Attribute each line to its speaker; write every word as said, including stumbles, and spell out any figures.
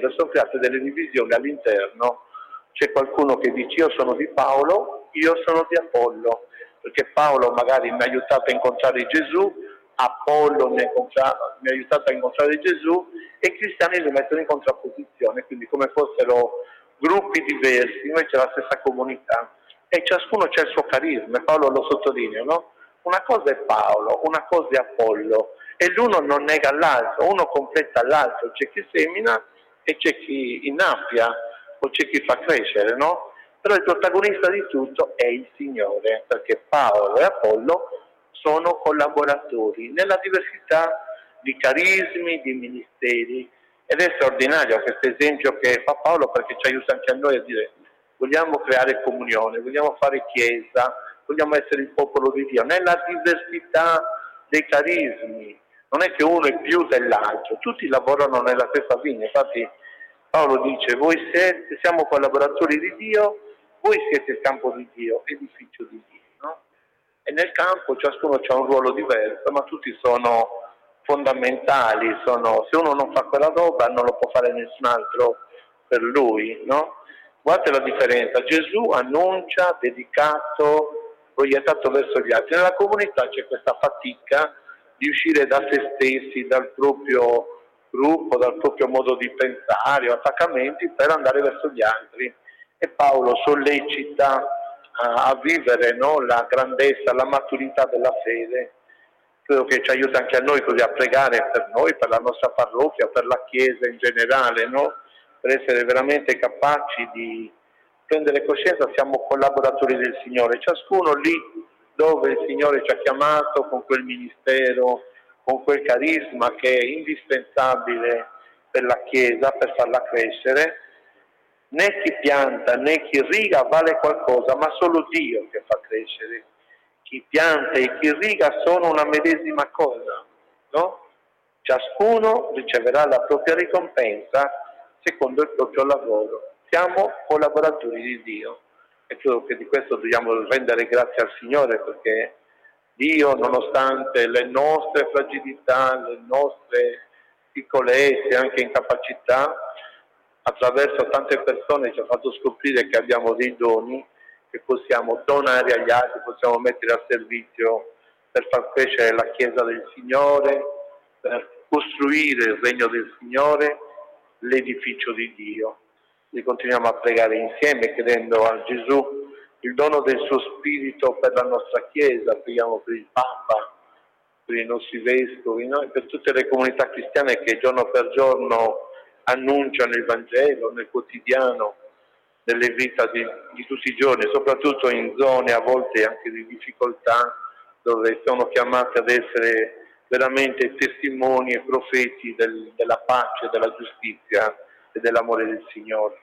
Speaker 1: eccetera, sono create delle divisioni all'interno. C'è qualcuno che dice io sono di Paolo, io sono di Apollo, perché Paolo magari mi ha aiutato a incontrare Gesù, Apollo mi ha, mi ha aiutato a incontrare Gesù, e i cristiani li mettono in contrapposizione, quindi come fossero gruppi diversi, invece la stessa comunità, e ciascuno c'ha il suo carisma, e Paolo lo sottolinea, no? Una cosa è Paolo, una cosa è Apollo, e l'uno non nega l'altro, uno completa l'altro, c'è chi semina e c'è chi innaffia, o c'è chi fa crescere, no? Però il protagonista di tutto è il Signore, perché Paolo e Apollo sono collaboratori nella diversità di carismi, di ministeri, ed è straordinario questo esempio che fa Paolo, perché ci aiuta anche a noi a dire vogliamo creare comunione, vogliamo fare chiesa, vogliamo essere il popolo di Dio, nella diversità dei carismi, non è che uno è più dell'altro, tutti lavorano nella stessa vigna. Infatti Paolo dice voi siete, siamo collaboratori di Dio, voi siete il campo di Dio, edificio di Dio, no? E nel campo ciascuno ha un ruolo diverso, ma tutti sono fondamentali, sono, se uno non fa quella roba non lo può fare nessun altro per lui, no? Guardate la differenza, Gesù annuncia, dedicato, proiettato verso gli altri. Nella comunità c'è questa fatica di uscire da se stessi, dal proprio gruppo, dal proprio modo di pensare o attaccamenti per andare verso gli altri. E Paolo sollecita a, a vivere, no, la grandezza, la maturità della fede. Credo che ci aiuta anche a noi così a pregare per noi, per la nostra parrocchia, per la Chiesa in generale, no? Per essere veramente capaci di prendere coscienza, siamo collaboratori del Signore, ciascuno lì dove il Signore ci ha chiamato, con quel ministero, con quel carisma che è indispensabile per la Chiesa, per farla crescere. Né chi pianta né chi riga vale qualcosa, ma solo Dio che fa crescere. Chi pianta e chi riga sono una medesima cosa, no? Ciascuno riceverà la propria ricompensa secondo il proprio lavoro. Siamo collaboratori di Dio e credo che di questo dobbiamo rendere grazie al Signore, perché Dio, nonostante le nostre fragilità, le nostre piccolezze, anche incapacità, attraverso tante persone ci ha fatto scoprire che abbiamo dei doni che possiamo donare agli altri, possiamo mettere a servizio per far crescere la Chiesa del Signore, per costruire il regno del Signore, l'edificio di Dio. E continuiamo a pregare insieme chiedendo a Gesù il dono del suo Spirito per la nostra Chiesa, preghiamo per il Papa, per i nostri vescovi, no? E per tutte le comunità cristiane che giorno per giorno annunciano il Vangelo nel quotidiano, nelle vite di, di tutti i giorni, soprattutto in zone a volte anche di difficoltà, dove sono chiamati ad essere veramente testimoni e profeti del, della pace, della giustizia e dell'amore del Signore.